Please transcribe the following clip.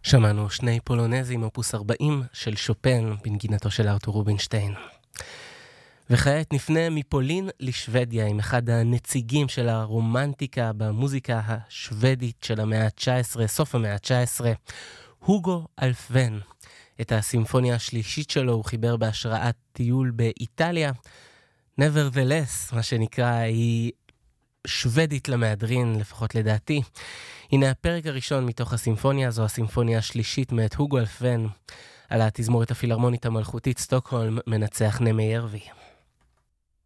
שמענו שני פולונזים אופוס 40 של שופן בנגינתו של ארתור רובינשטיין. וכעת נפנה מפולין לשוודיה עם אחד הנציגים של הרומנטיקה במוזיקה השוודית של המאה ה-19, סוף המאה ה-19, הוגו אלפוון. את הסימפוניה השלישית שלו הוא חיבר בהשראת טיול באיטליה. Nevertheless, מה שנקרא, היא שוודית למהדרין, לפחות לדעתי. הנה הפרק הראשון מתוך הסימפוניה, זו הסימפוניה השלישית מאת הוגו אלפוון, על התזמורת הפילהרמונית המלכותית סטוקהולם, מנצח נמי ירווי.